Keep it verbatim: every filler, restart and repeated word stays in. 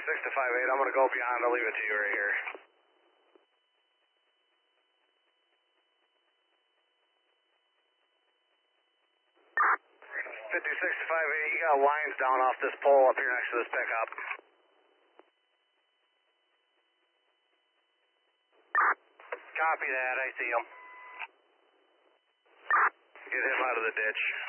six to five eight, I'm going to go beyond. I'll leave it to you right here. fifty-six to five eight, you got lines down off this pole up here next to this pickup. Copy that, I see him. Get him out of the ditch.